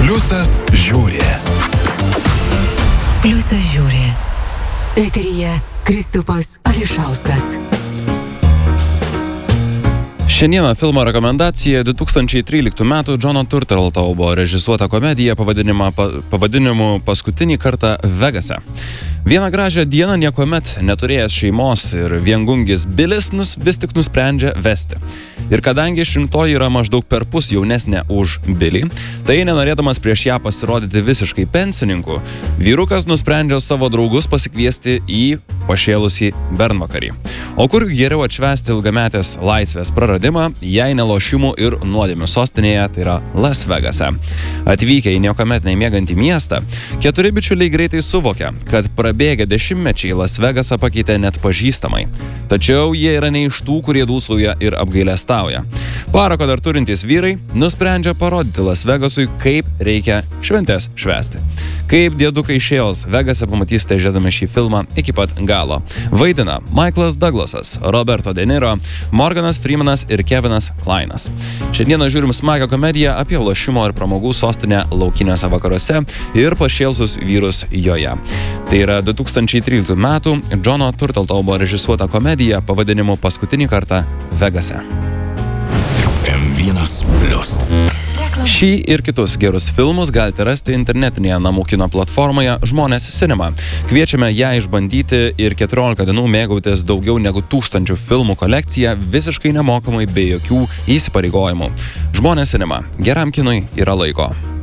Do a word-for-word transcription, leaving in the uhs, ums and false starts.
Pliusas žiūri. Pliusas žiūri. Eteryje Kristupas Ališauskas. Šiandieną filmo rekomendacija du tūkstančiai tryliktų metų Džono Turteltaubo režisuota komedija pavadinimu Paskutinį kartą Vegase. Vieną gražią dieną niekuomet neturėjęs šeimos ir viengungis Bilis nus, vis tik nusprendžia vesti. Ir kadangi šimtoji yra maždaug perpus jaunesnė už Bilį, tai nenorėdamas prieš ją pasirodyti visiškai pensininku, vyrukas nusprendžia savo draugus pasikviesti į pašėlusį bernvakarį. O kur geriau atšvęsti ilgametės laisvės praradimą, jei ne lošimų ir nuodėmių sostinėje, tai yra Las Vegase. Atvykę į niekuomet nemiegantį miestą, keturi bičiuliai greitai suvokia, kad prabėgę dešimtmečiai Las Vegasą pakeitė net pažįstamai. Tačiau jie yra ne iš tų, kurie dūsauja ir apgailestauja. Parako dar turintys vyrai nusprendžia parodyti Las Vegasui, kaip reikia šventes švęsti. Kaip diedukai šėls Vegase pamatysite žiūrėdami šį filmą iki pat galo. Vaidina Michaelas Douglasas, Roberto De Niro, Morganas Freemanas ir Kevinas Kleinas. Šiandieną žiūrim smagią komediją apie lošimo ir pramogų sostinę laukiniuose vakaruose ir pašėlusius vyrus joje. Tai yra du tūkstančiai tryliktų metų Džono Turteltaubo režisuota komedija pavadinimu Paskutinį kartą Vegase. M vienas plius. Šį ir kitus gerus filmus galite rasti internetinėje namų kino platformoje Žmonės Cinema. Kviečiame ją išbandyti ir keturiolika dienų mėgautis daugiau negu tūkstančių filmų kolekciją visiškai nemokamai be jokių įsipareigojimų. Žmonės Cinema. Geram kinui yra laiko.